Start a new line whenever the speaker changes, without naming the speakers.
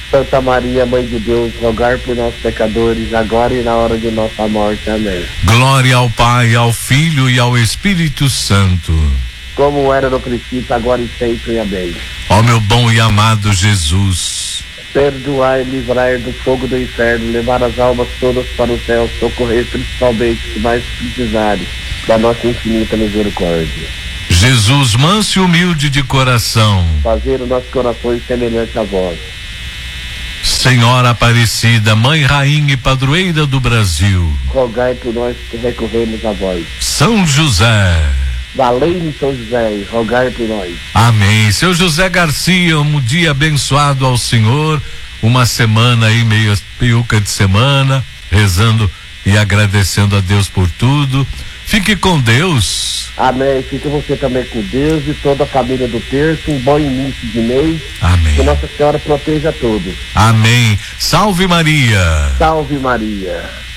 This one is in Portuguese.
Santa Maria, Mãe de Deus, rogai por nós pecadores, agora e na hora de nossa morte. Amém.
Glória ao Pai, ao Filho e ao Espírito Santo.
Como era no princípio, agora e sempre. Amém.
Ó meu bom e amado Jesus,
perdoai e livrai do fogo do inferno, levar as almas todas para o céu, socorrer principalmente os mais precisarem da nossa infinita misericórdia.
Jesus, manso e humilde de coração,
fazer os nossos corações semelhantes a vós.
Senhora Aparecida, Mãe, Rainha e Padroeira do Brasil,
rogai por nós que recorremos a vós.
São José,
valei-me São José, rogai por nós.
Amém. Seu José Garcia, um dia abençoado ao Senhor, uma semana aí meio piuca de semana, rezando e agradecendo a Deus por tudo. Fique com Deus.
Amém. Fique você também com Deus e toda a família do Terço. Um bom início de mês.
Amém.
Que Nossa Senhora proteja todos.
Amém. Salve Maria.
Salve Maria.